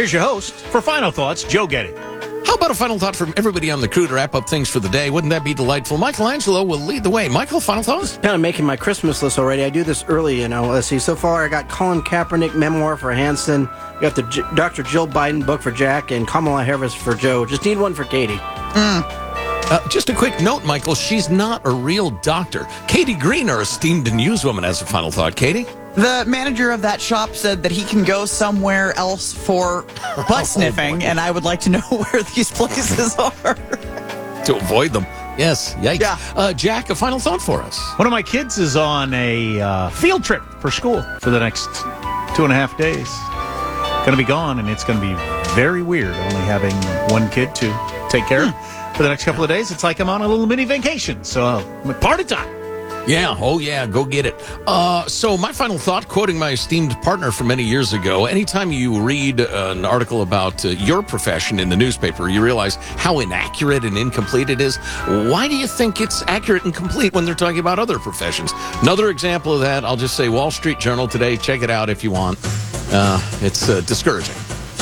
here's your host for Final Thoughts, Joe Getty. How about a final thought from everybody on the crew to wrap up things for the day? Wouldn't that be delightful? Michelangelo will lead the way. Michael, final thoughts? Kind of making my Christmas list already. I do this early, Let's see. So far, I got Colin Kaepernick memoir for Hanson. I got the Dr. Jill Biden book for Jack and Kamala Harris for Joe. Just need one for Katie. Just a quick note, Michael. She's not a real doctor. Katie Green, our esteemed newswoman, has a final thought. Katie? The manager of that shop said that he can go somewhere else for butt sniffing, and I would like to know where these places are. To avoid them. Yes, yikes. Yeah. Jack, a final thought for us. One of my kids is on a field trip for school for the next 2.5 days. Going to be gone, and it's going to be very weird only having one kid to take care of for the next couple of days. It's like I'm on a little mini vacation, so party time. Yeah, oh yeah, go get it. So my final thought, quoting my esteemed partner from many years ago, anytime you read an article about your profession in the newspaper, you realize how inaccurate and incomplete it is. Why do you think it's accurate and complete when they're talking about other professions? Another example of that, I'll just say Wall Street Journal today. Check it out if you want. It's discouraging.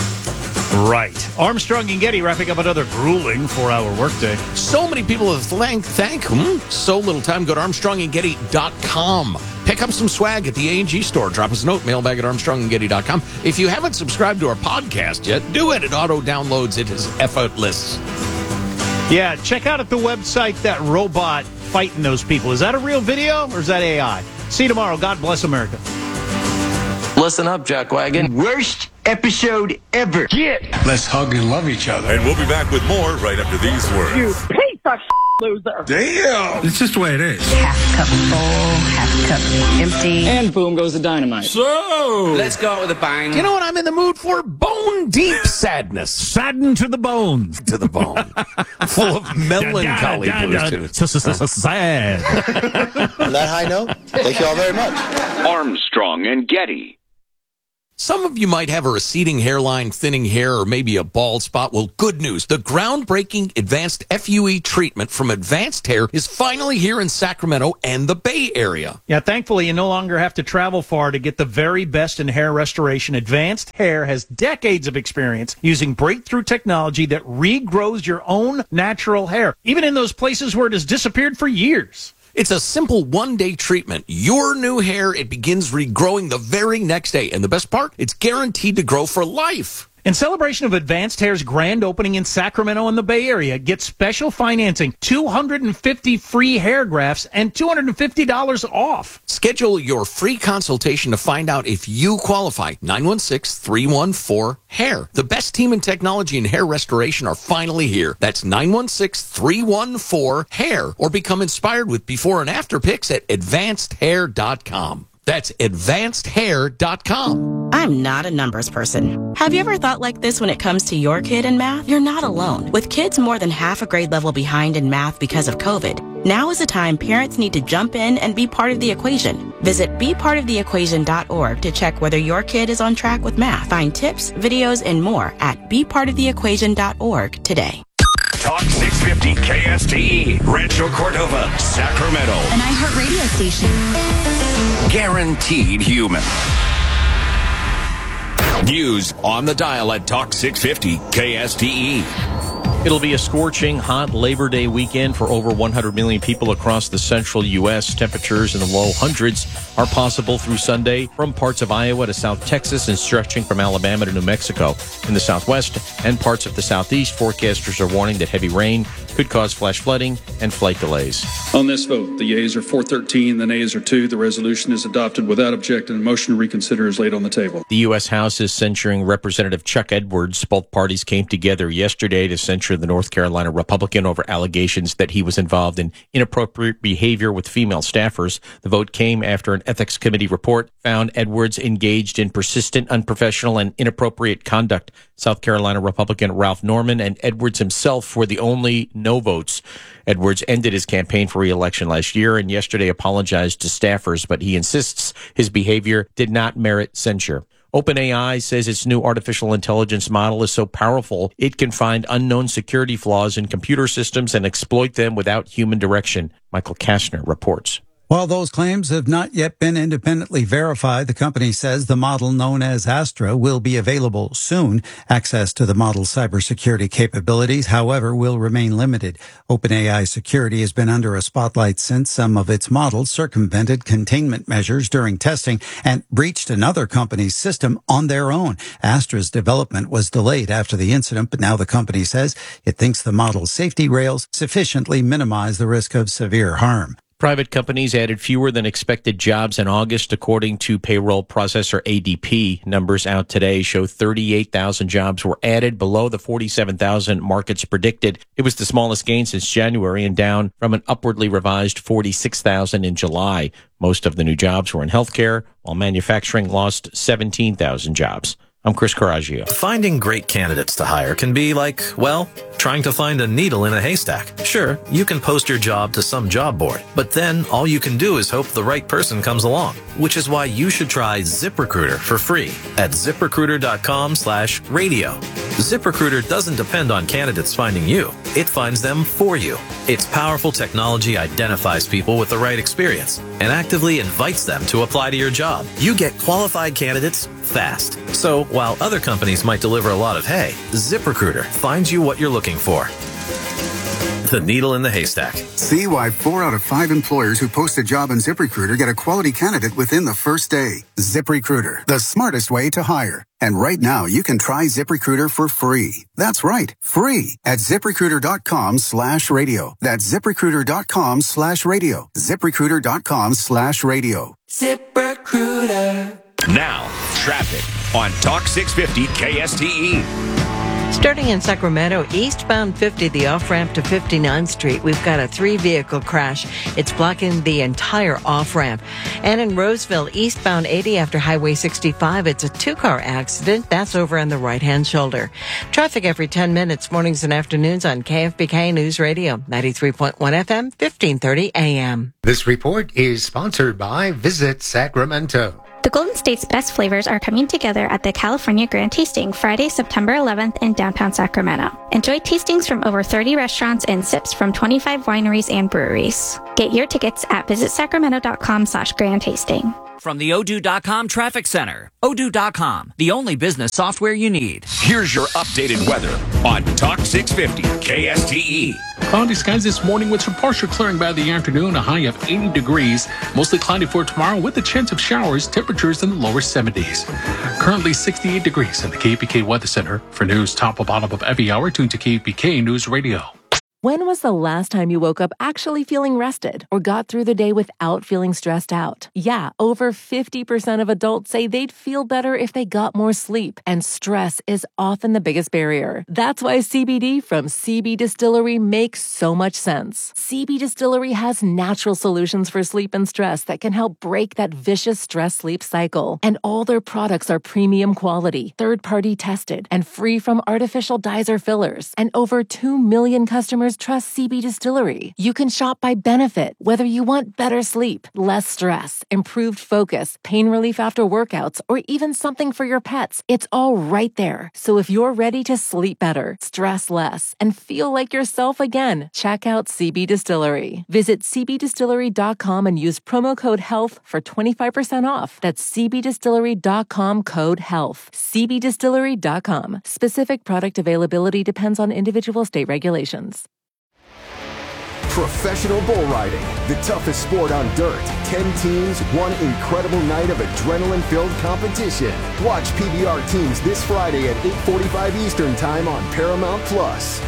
Right. Armstrong and Getty wrapping up another grueling 4-hour workday. So many people have thank so little time. Go to ArmstrongandGetty.com. Pick up some swag at the A&G store. Drop us a note, mailbag at ArmstrongandGetty.com. If you haven't subscribed to our podcast yet, do it. It auto-downloads. It is effortless. Yeah, check out at the website that robot fighting those people. Is that a real video or is that AI? See you tomorrow. God bless America. Listen up, Jackwagon. Worst episode ever. Let's hug and love each other. And we'll be back with more right after these words. You piece of loser. Damn! It's just the way it is. Half cup full, half cup empty. And boom goes the dynamite. So, Let's go out with a bang. You know what I'm in the mood for? Bone deep sadness. Saddened to the bones. To the bone. Full of melancholy blues to it. Sad. On that high note, thank you all very much. Armstrong and Getty. Some of you might have a receding hairline, thinning hair, or maybe a bald spot. Well, good news. The groundbreaking advanced FUE treatment from Advanced Hair is finally here in Sacramento and the Bay Area. Yeah, thankfully, you no longer have to travel far to get the very best in hair restoration. Advanced Hair has decades of experience using breakthrough technology that regrows your own natural hair, even in those places where it has disappeared for years. It's a simple one-day treatment. Your new hair, it begins regrowing the very next day. And the best part, it's guaranteed to grow for life. In celebration of Advanced Hair's grand opening in Sacramento and the Bay Area, get special financing, 250 free hair grafts, and $250 off. Schedule your free consultation to find out if you qualify. 916-314-HAIR. The best team in technology and hair restoration are finally here. That's 916-314-HAIR. Or become inspired with before and after pics at advancedhair.com. That's advancedhair.com. I'm not a numbers person. Have you ever thought like this when it comes to your kid in math? You're not alone. With kids more than half a grade level behind in math because of COVID, now is the time parents need to jump in and be part of the equation. Visit bepartoftheequation.org to check whether your kid is on track with math. Find tips, videos, and more at bepartoftheequation.org today. Talk 650 KSTE, Rancho Cordova, Sacramento. An iHeart radio station. Guaranteed human. News on the dial at Talk 650 KSTE. It'll be a scorching hot Labor Day weekend for over 100 million people across the central U.S. Temperatures in the low hundreds are possible through Sunday from parts of Iowa to South Texas and stretching from Alabama to New Mexico. In the southwest and parts of the southeast, forecasters are warning that heavy rain could cause flash flooding and flight delays. On this vote, the yeas are 413, the nays are 2. The resolution is adopted without objection and motion to reconsider is laid on the table. The U.S. House is censuring Representative Chuck Edwards. Both parties came together yesterday to censure the North Carolina Republican over allegations that he was involved in inappropriate behavior with female staffers. The vote came after an ethics committee report found Edwards engaged in persistent, unprofessional, and inappropriate conduct. South Carolina Republican Ralph Norman and Edwards himself were the only no votes. Edwards ended his campaign for re-election last year and yesterday apologized to staffers, but he insists his behavior did not merit censure. OpenAI says its new artificial intelligence model is so powerful it can find unknown security flaws in computer systems and exploit them without human direction. Michael Kastner reports. While those claims have not yet been independently verified, the company says the model known as Astra will be available soon. Access to the model's cybersecurity capabilities, however, will remain limited. OpenAI security has been under a spotlight since some of its models circumvented containment measures during testing and breached another company's system on their own. Astra's development was delayed after the incident, but now the company says it thinks the model's safety rails sufficiently minimize the risk of severe harm. Private companies added fewer than expected jobs in August, according to payroll processor ADP. Numbers out today show 38,000 jobs were added, below the 47,000 markets predicted. It was the smallest gain since January and down from an upwardly revised 46,000 in July. Most of the new jobs were in healthcare, while manufacturing lost 17,000 jobs. I'm Chris Coraggio. Finding great candidates to hire can be like, well, trying to find a needle in a haystack. Sure, you can post your job to some job board, but then all you can do is hope the right person comes along, which is why you should try ZipRecruiter for free at ZipRecruiter.com/radio. ZipRecruiter doesn't depend on candidates finding you. It finds them for you. Its powerful technology identifies people with the right experience and actively invites them to apply to your job. You get qualified candidates fast. So while other companies might deliver a lot of hay, ZipRecruiter finds you what you're looking for. The needle in the haystack. See why 4 out of 5 employers who post a job on ZipRecruiter get a quality candidate within the first day. ZipRecruiter, the smartest way to hire. And right now, you can try ZipRecruiter for free. That's right, free at ZipRecruiter.com/radio. That's ZipRecruiter.com/radio. ZipRecruiter.com/radio. ZipRecruiter. Now, traffic on Talk 650 KSTE. Starting in Sacramento, eastbound 50, the off-ramp to 59th Street, we've got a 3-vehicle crash. It's blocking the entire off-ramp. And in Roseville, eastbound 80 after Highway 65, it's a 2-car accident. That's over on the right-hand shoulder. Traffic every 10 minutes, mornings and afternoons on KFBK News Radio, 93.1 FM, 1530 AM. This report is sponsored by Visit Sacramento. The Golden State's best flavors are coming together at the California Grand Tasting Friday, September 11th in downtown Sacramento. Enjoy tastings from over 30 restaurants and sips from 25 wineries and breweries. Get your tickets at visitsacramento.com/grand tasting. From the Odoo.com Traffic Center. Odoo.com, the only business software you need. Here's your updated weather on Talk 650 KSTE. Cloudy skies this morning with some partial clearing by the afternoon, a high of 80 degrees. Mostly cloudy for tomorrow with a chance of showers, temperatures in the lower 70s. Currently 68 degrees at the KPK Weather Center. For news top or bottom of every hour, tune to KPK News Radio. When was the last time you woke up actually feeling rested or got through the day without feeling stressed out? Yeah, over 50% of adults say they'd feel better if they got more sleep, and stress is often the biggest barrier. That's why CBD from CB Distillery makes so much sense. CB Distillery has natural solutions for sleep and stress that can help break that vicious stress-sleep cycle. And all their products are premium quality, third-party tested, and free from artificial dyes or fillers. And over 2 million customers trust CB Distillery. You can shop by benefit, whether you want better sleep, less stress, improved focus, pain relief after workouts, or even something for your pets. It's all right there. So if you're ready to sleep better, stress less, and feel like yourself again, check out CB Distillery. Visit cbdistillery.com and use promo code HEALTH for 25% off. That's cbdistillery.com code HEALTH. cbdistillery.com. Specific product availability depends on individual state regulations. Professional bull riding, the toughest sport on dirt. 10 teams, one incredible night of adrenaline-filled competition. Watch PBR teams this Friday at 8:45 Eastern Time on Paramount Plus.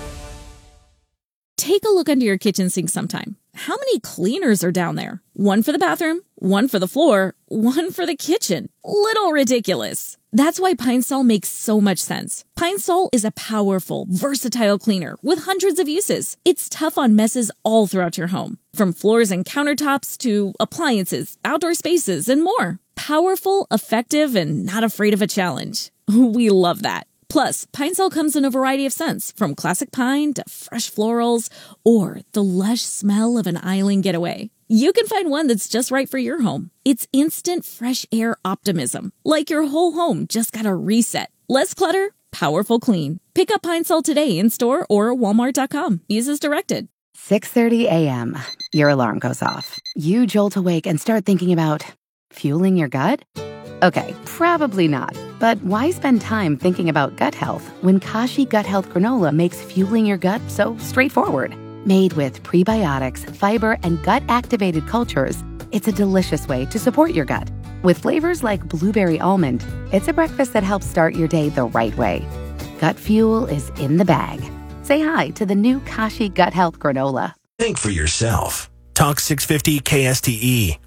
Take a look under your kitchen sink sometime. How many cleaners are down there? One for the bathroom, one for the floor, one for the kitchen. Little ridiculous. That's why Pine Sol makes so much sense. Pine Sol is a powerful, versatile cleaner with hundreds of uses. It's tough on messes all throughout your home, from floors and countertops to appliances, outdoor spaces, and more. Powerful, effective, and not afraid of a challenge. We love that. Plus, Pine Sol comes in a variety of scents, from classic pine to fresh florals, or the lush smell of an island getaway. You can find one that's just right for your home. It's instant fresh air optimism, like your whole home just got a reset. Less clutter, powerful clean. Pick up Pine Sol today in store or Walmart.com. Use as directed. 6:30 a.m. Your alarm goes off. You jolt awake and start thinking about fueling your gut? Okay, probably not. But why spend time thinking about gut health when Kashi Gut Health Granola makes fueling your gut so straightforward? Made with prebiotics, fiber, and gut-activated cultures, it's a delicious way to support your gut. With flavors like blueberry almond, it's a breakfast that helps start your day the right way. Gut fuel is in the bag. Say hi to the new Kashi Gut Health Granola. Think for yourself. Talk 650 KSTE.